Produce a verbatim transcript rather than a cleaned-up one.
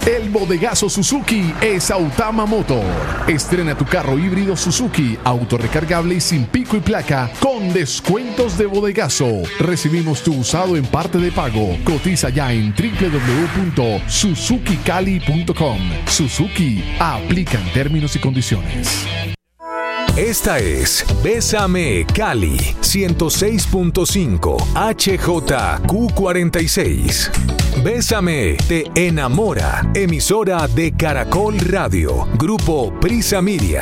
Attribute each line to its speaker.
Speaker 1: El bodegazo Suzuki es Autama Motor. Estrena tu carro híbrido Suzuki, autorrecargable y sin pico y placa, con descuentos de bodegazo. Recibimos tu usado en parte de pago. Cotiza ya en doble u doble u doble u punto suzuki cali punto com. Suzuki, aplican términos y condiciones.
Speaker 2: Esta es Bésame Cali ciento seis punto cinco H J Q cuarenta y seis. Bésame te enamora. Emisora de Caracol Radio. Grupo Prisa Media.